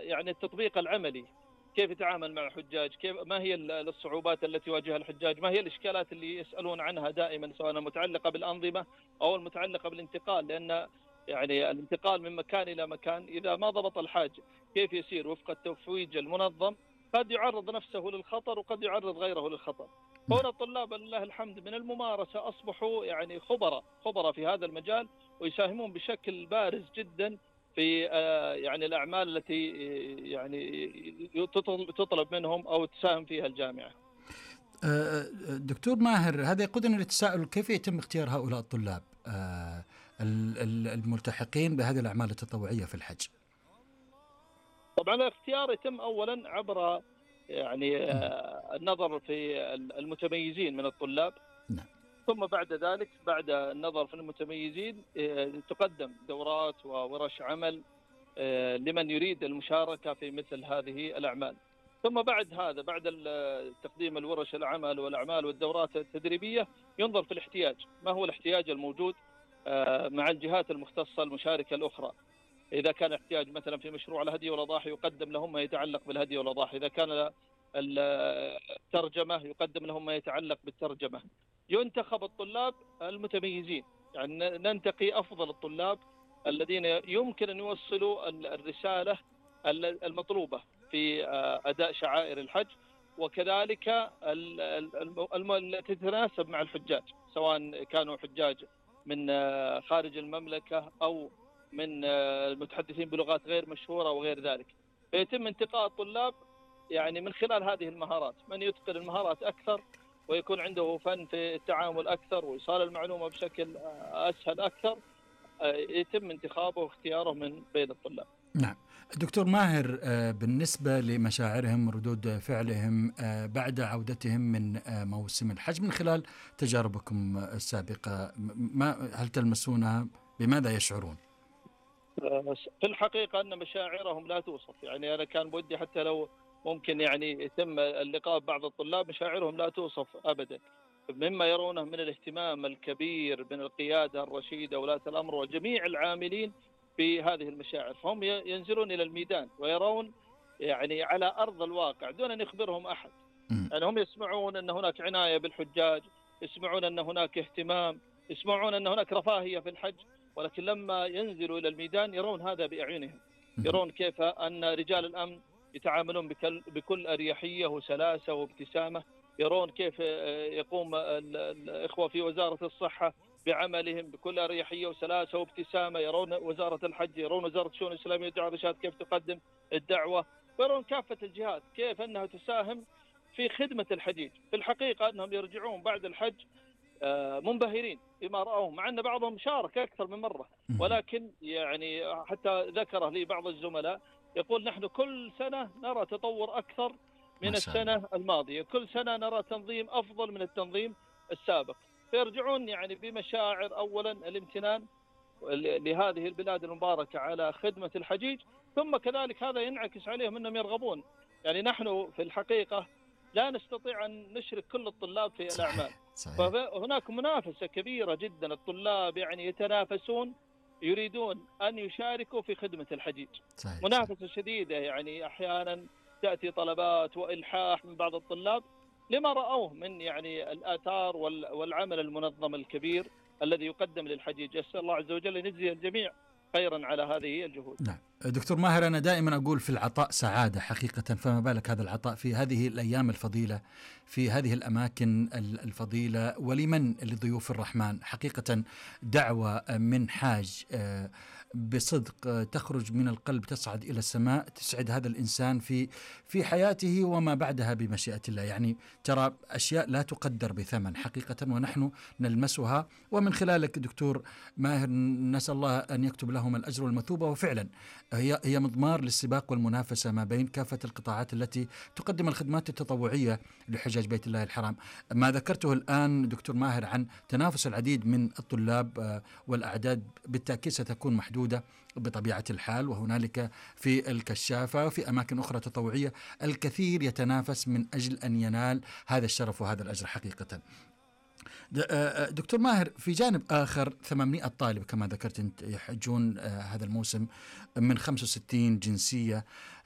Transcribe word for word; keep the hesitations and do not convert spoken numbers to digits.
يعني التطبيق العملي، كيف يتعامل مع الحجاج، كيف ما هي الصعوبات التي يواجهها الحجاج، ما هي الإشكالات اللي يسألون عنها دائما سواء المتعلقة بالأنظمة أو المتعلقة بالانتقال، لأن يعني الانتقال من مكان إلى مكان إذا ما ضبط الحاج كيف يسير وفق التفويج المنظم قد يعرض نفسه للخطر وقد يعرض غيره للخطر. هنا الطلاب لله الحمد من الممارسة أصبحوا يعني خبراء خبراء في هذا المجال، ويساهمون بشكل بارز جدا في يعني الأعمال التي يعني تطلب منهم أو تساهم فيها الجامعة. دكتور ماهر، هذا يقودنا للتساؤل: كيف يتم اختيار هؤلاء الطلاب الملتحقين بهذه الأعمال التطوعية في الحج؟ طبعا الاختيار يتم أولا عبر يعني النظر في المتميزين من الطلاب. نعم. ثم بعد ذلك بعد النظر في المتميزين تقدم دورات وورش عمل لمن يريد المشاركة في مثل هذه الأعمال. ثم بعد هذا بعد تقديم الورش العمل والأعمال والدورات التدريبية ينظر في الاحتياج، ما هو الاحتياج الموجود مع الجهات المختصة المشاركة الأخرى. إذا كان احتياج مثلا في مشروع الهدي والأضاحي يقدم لهم ما يتعلق بالهدي والأضاحي، إذا كان الترجمة يقدم لهم ما يتعلق بالترجمة. ينتخب الطلاب المتميزين، يعني ننتقي أفضل الطلاب الذين يمكن أن يوصلوا الرسالة المطلوبة في أداء شعائر الحج، وكذلك التي تتناسب مع الحجاج سواء كانوا حجاج من خارج المملكة أو من المتحدثين بلغات غير مشهورة وغير ذلك. فيتم انتقاء الطلاب يعني من خلال هذه المهارات، من يتقن المهارات أكثر ويكون عنده فن في التعامل أكثر وإيصال المعلومة بشكل أسهل أكثر يتم انتخابه واختياره من بين الطلاب. نعم. دكتور ماهر، بالنسبة لمشاعرهم وردود فعلهم بعد عودتهم من موسم الحج من خلال تجاربكم السابقة، ما هل تلمسونها؟ بماذا يشعرون؟ في الحقيقة أن مشاعرهم لا توصف، يعني أنا كان بودي حتى لو ممكن يعني يتم اللقاء ببعض الطلاب، مشاعرهم لا توصف أبدا مما يرونه من الاهتمام الكبير من القيادة الرشيدة ولاة الأمر وجميع العاملين في هذه المشاعر. فهم ينزلون إلى الميدان ويرون يعني على أرض الواقع دون أن يخبرهم أحد. يعني هم يسمعون أن هناك عناية بالحجاج، يسمعون أن هناك اهتمام، يسمعون أن هناك رفاهية في الحج، ولكن لما ينزلوا إلى الميدان يرون هذا بأعينهم، يرون كيف أن رجال الأمن يتعاملون بكل أريحية وسلاسة وابتسامة، يرون كيف يقوم الإخوة في وزارة الصحة بعملهم بكل أريحية وسلاسة وابتسامة، يرون وزارة الحج، يرون وزارة الشؤون الإسلامية والدعوة الإرشاد كيف تقدم الدعوة، ويرون كافة الجهات كيف أنها تساهم في خدمة الحجيج. في الحقيقة أنهم يرجعون بعد الحج منبهرين بما رأوه، مع أن بعضهم شارك أكثر من مرة، ولكن يعني حتى ذكره لي بعض الزملاء يقول نحن كل سنة نرى تطور أكثر من السنة الماضية، كل سنة نرى تنظيم أفضل من التنظيم السابق. فيرجعون يعني بمشاعر أولا الامتنان لهذه البلاد المباركة على خدمة الحجيج، ثم كذلك هذا ينعكس عليهم أنهم يرغبون. يعني نحن في الحقيقة لا نستطيع أن نشرك كل الطلاب في الأعمال، فهناك منافسة كبيرة جدا، الطلاب يعني يتنافسون يريدون أن يشاركوا في خدمة الحجيج. صحيح. منافسة شديدة، يعني أحيانا تأتي طلبات وإلحاح من بعض الطلاب لما رأوه من يعني الآثار والعمل المنظم الكبير الذي يقدم للحجيج. أسأل الله عز وجل أن يجزي الجميع خيرا على هذه الجهود. نعم. دكتور ماهر، أنا دائما أقول في العطاء سعادة حقيقة، فما بالك هذا العطاء في هذه الأيام الفضيلة في هذه الأماكن الفضيلة، ولمن لضيوف الرحمن حقيقة دعوة من حاج بصدق تخرج من القلب تصعد إلى السماء، تسعد هذا الإنسان في في حياته وما بعدها بمشيئة الله. يعني ترى أشياء لا تقدر بثمن حقيقة ونحن نلمسها، ومن خلالك دكتور ماهر نسأل الله أن يكتب لهم الأجر والمثوبة. وفعلا هي هي مضمار للسباق والمنافسة ما بين كافة القطاعات التي تقدم الخدمات التطوعية لحجاج بيت الله الحرام. ما ذكرته الآن دكتور ماهر عن تنافس العديد من الطلاب والأعداد بالتأكيد ستكون محدودة بطبيعة الحال، وهنالك في الكشافة وفي أماكن أخرى تطوعية الكثير يتنافس من أجل أن ينال هذا الشرف وهذا الأجر حقيقة. دكتور ماهر، في جانب آخر ثمانمائة طالب كما ذكرت أنت يحجون هذا الموسم من خمسة وستين جنسية،